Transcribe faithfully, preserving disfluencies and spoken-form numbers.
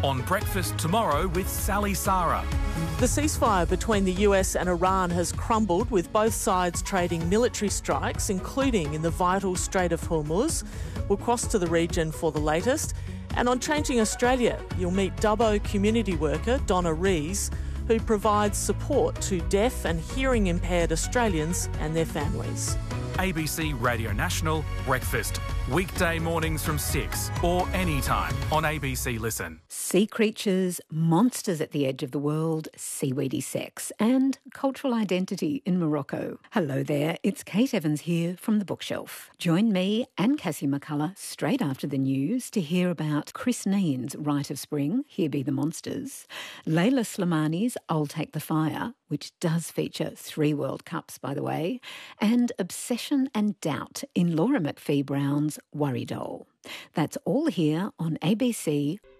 On Breakfast Tomorrow with Sally Sara. The ceasefire between the U S and Iran has crumbled, with both sides trading military strikes, including in the vital Strait of Hormuz. We'll cross to the region for the latest. And on Changing Australia, you'll meet Dubbo community worker Donna Rees, who provides support to deaf and hearing impaired Australians and their families. A B C Radio National Breakfast. Weekday mornings from six or anytime on A B C Listen. Sea creatures, monsters at the edge of the world, seaweedy sex and cultural identity in Morocco. Hello there, it's Kate Evans here from The Bookshelf. Join me and Cassie McCullough straight after the news to hear about Chris Neen's Rite of Spring, Here Be the Monsters, Layla Slimani's I'll Take the Fire, which does feature three World Cups, by the way, and Obsession and Doubt in Laura McPhee Brown's Worry Doll. That's all here on A B C